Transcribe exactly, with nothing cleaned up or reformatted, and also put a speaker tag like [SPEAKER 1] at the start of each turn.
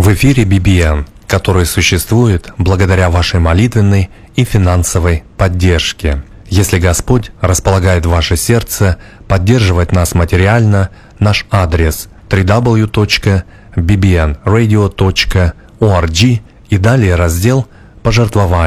[SPEAKER 1] В эфире би би эн, который существует благодаря вашей молитвенной и финансовой поддержке. Если Господь располагает ваше сердце поддерживать нас материально, наш адрес дабл ю дабл ю дабл ю точка би би эн радио точка орг и далее раздел «Пожертвования».